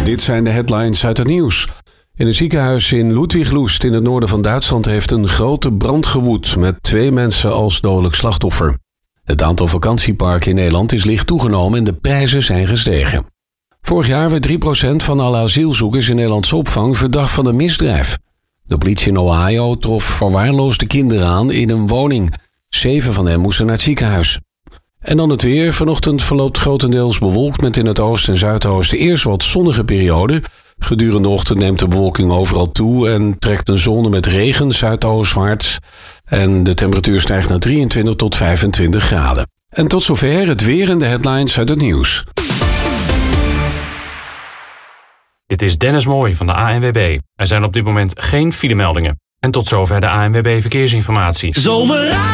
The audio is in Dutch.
Dit zijn de headlines uit het nieuws. In een ziekenhuis in Ludwig-Lust in het noorden van Duitsland heeft een grote brand gewoed met 2 mensen als dodelijk slachtoffer. Het aantal vakantieparken in Nederland is licht toegenomen en de prijzen zijn gestegen. Vorig jaar werd 3% van alle asielzoekers in Nederlandse opvang verdacht van een misdrijf. De politie in Ohio trof verwaarloosde kinderen aan in een woning. 7 van hen moesten naar het ziekenhuis. En dan het weer. Vanochtend verloopt grotendeels bewolkt met in het oosten en zuidoosten eerst wat zonnige periode. Gedurende de ochtend neemt de bewolking overal toe en trekt een zone met regen zuidoostwaarts. En de temperatuur stijgt naar 23 tot 25 graden. En tot zover het weer en de headlines uit het nieuws. Dit is Dennis Mooij van de ANWB. Er zijn op dit moment geen filemeldingen. En tot zover de ANWB Verkeersinformatie.